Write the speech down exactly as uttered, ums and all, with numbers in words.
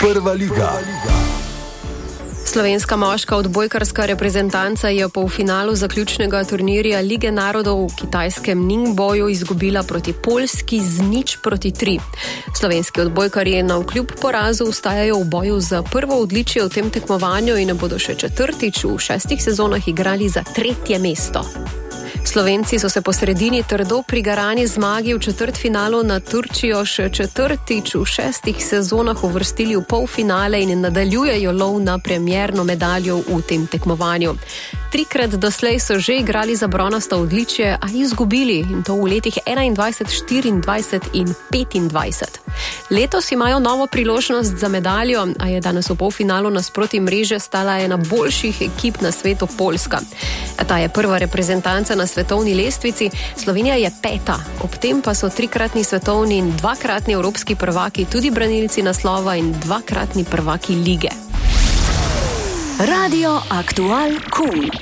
Prva liga. Slovenska moška odbojkarska reprezentanca je v polfinalu zaključnega turnirja Lige narodov v kitajskem Ningboju izgubila proti Poljski z nič proti tri. Slovenski odbojkarji navkljub porazu ostajajo v boju za prvo odličje v tem tekmovanju in bodo še četrtič v šestih sezonah igrali za tretje mesto. Slovenci so se po sredini trdo prigarani zmagi v četrtfinalu na Turčijo še četrtič v šestih sezonah uvrstili v polfinale in nadaljujejo lov na premierno medaljo v tem tekmovanju. Trikrat doslej so že igrali za bronasto odličje, a izgubili, in to v letih enaindvajset, štiriindvajset in petindvajset. Letos imajo novo priložnost za medaljo, a je danes v polfinalu nasproti mreže stala ena boljših ekip na svetu, Poljska. Ta je prva reprezentanca na svetovni lestvici, Slovenija je peta, ob tem pa so trikratni svetovni in dvakratni evropski prvaki tudi branilci naslova in dvakratni prvaki lige. Radio Aktual Kult.